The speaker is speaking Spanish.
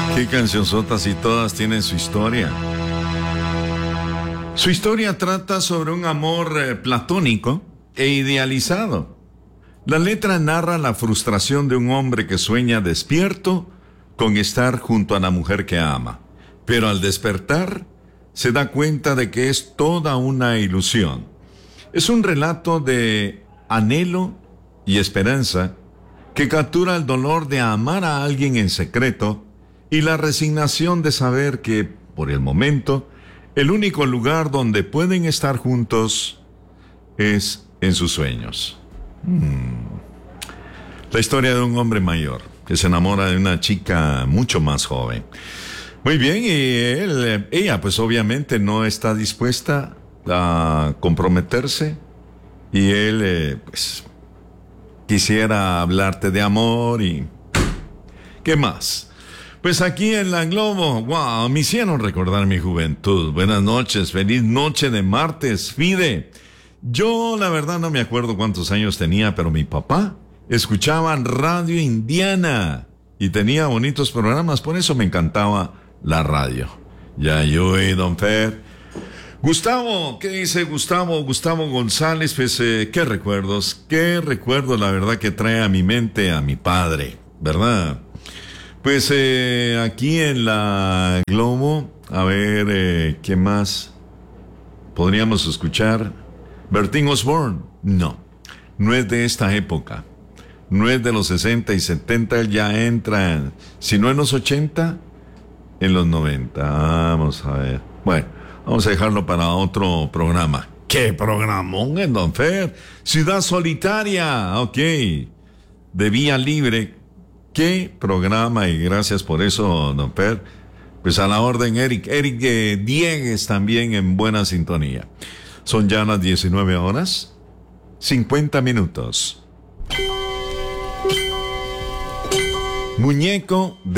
Qué cancionzotas, y todas tienen su historia. Su historia trata sobre un amor platónico e idealizado. La letra narra la frustración de un hombre que sueña despierto con estar junto a la mujer que ama, pero al despertar se da cuenta de que es toda una ilusión. Es un relato de anhelo y esperanza que captura el dolor de amar a alguien en secreto y la resignación de saber que, por el momento, el único lugar donde pueden estar juntos es en sus sueños. La historia de un hombre mayor que se enamora de una chica mucho más joven. Muy bien, y ella pues obviamente no está dispuesta a comprometerse, y él pues quisiera hablarte de amor y... ¿qué más? Pues aquí en la Globo, wow, me hicieron recordar mi juventud. Buenas noches, feliz noche de martes, Fide. Yo la verdad no me acuerdo cuántos años tenía, pero mi papá escuchaba Radio Indiana y tenía bonitos programas, por eso me encantaba la radio. Ya yo, don Fer. Gustavo, ¿qué dice Gustavo? Gustavo González, pues qué recuerdos, la verdad que trae a mi mente a mi padre, ¿verdad? Pues aquí en la Globo, a ver, ¿qué más podríamos escuchar? Bertín Osborne, no es de esta época, no es de los 60 y 70, él ya entra, si no en los 80, en los 90, vamos a ver, bueno, vamos a dejarlo para otro programa. ¿Qué programón en Don Fer? Ciudad Solitaria, ok, de Vía Libre. ¿Qué programa? Y gracias por eso, don Per. Pues a la orden, Eric Diegues también en buena sintonía. Son ya las 19 horas, 50 minutos. Muñeco de